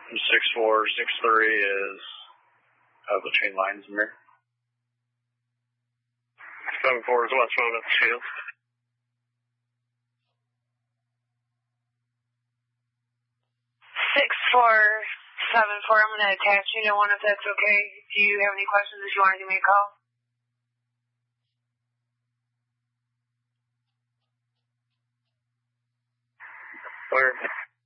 6463 is between lines mirror. 74 is westbound at the shield. 6474, I'm going to attach unit 1 if that's okay. Do you have any questions if you want to give me a call? Where?